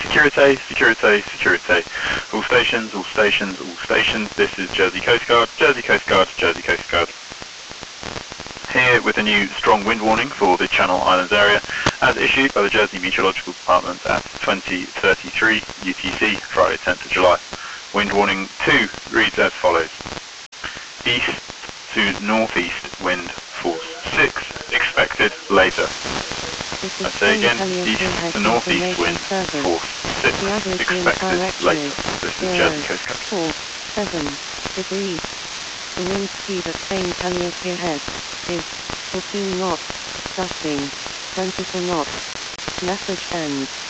Securite, securite, securite. All stations, all stations, all stations. This is Jersey Coast Guard, Jersey Coast Guard, Jersey Coast Guard. Here with a new strong wind warning for the Channel Islands area, as issued by the Jersey Meteorological Department at 20:33 UTC, Friday 10th of July. Wind warning 2 reads as follows. East to northeast wind force 6, expected later. I say again, east to northeast wind force 6, expected later. This is Jersey Coast Guard. 7 degrees. The wind speed at St. Heliers Head is 14 knots, gusting 24 knots. Message ends.